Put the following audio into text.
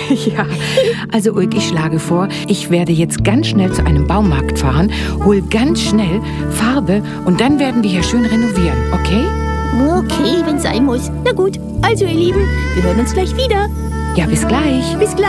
Ja, also Ulk, ich schlage vor, ich werde jetzt ganz schnell zu einem Baumarkt fahren, hol ganz schnell Farbe und dann werden wir hier schön renovieren, okay? Okay, wenn es sein muss. Na gut, also ihr Lieben, wir hören uns gleich wieder. Ja, bis gleich. Bis gleich.